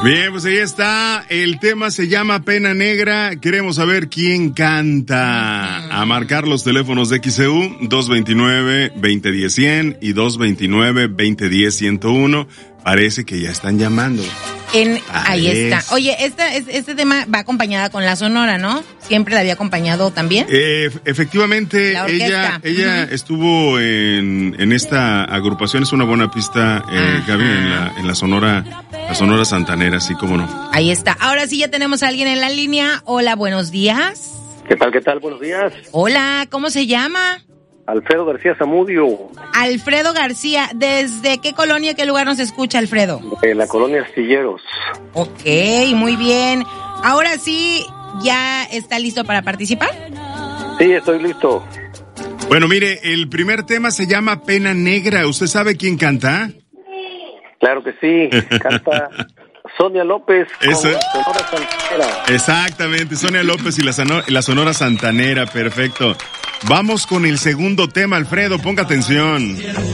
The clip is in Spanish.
Bien, pues ahí está. El tema se llama Pena Negra. Queremos saber quién canta. A marcar los teléfonos de XEU 229-2010-100 y 229-2010-101. Parece que ya están llamando. Ahí está. Oye, este tema va acompañada con la Sonora, ¿no? Siempre la había acompañado también. Efectivamente, ella estuvo en esta agrupación. Es una buena pista, Gaby, en la Sonora Santanera, así como no. Ahí está. Ahora sí ya tenemos a alguien en la línea. Hola, buenos días. ¿Qué tal? Buenos días. Hola, ¿cómo se llama? Alfredo García Zamudio. Alfredo García, ¿desde qué colonia, qué lugar nos escucha, Alfredo? En la colonia Astilleros. Ok, muy bien. Ahora sí, ¿ya está listo para participar? Sí, estoy listo. Bueno, mire, el primer tema se llama Pena Negra. ¿Usted sabe quién canta? Claro que sí, canta Sonia López con Sonora Santanera. Exactamente, Sonia López y la Sonora Santanera, perfecto. Vamos con el segundo tema, Alfredo, ponga atención.